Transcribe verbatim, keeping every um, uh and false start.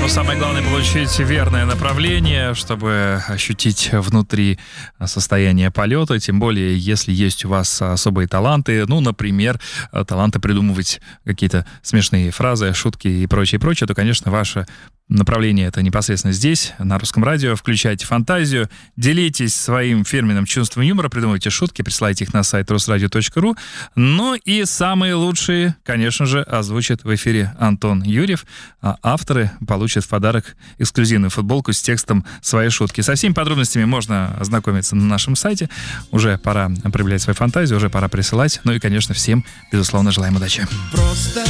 Но самое главное — получить верное направление, чтобы ощутить внутри состояние полета, тем более, если есть у вас особые таланты, ну, например, таланты придумывать какие-то смешные фразы, шутки и прочее, прочее, то, конечно, ваше направление — это непосредственно здесь, на Русском радио. Включайте фантазию, делитесь своим фирменным чувством юмора, придумывайте шутки, присылайте их на сайт русрадио точка ру. Ну и самые лучшие, конечно же, озвучит в эфире Антон Юрьев, а авторы получат в подарок эксклюзивную футболку с текстом своей шутки. Со всеми подробностями можно ознакомиться на нашем сайте. Уже пора проявлять свою фантазию, уже пора присылать. Ну и, конечно, всем, безусловно, желаем удачи. Просто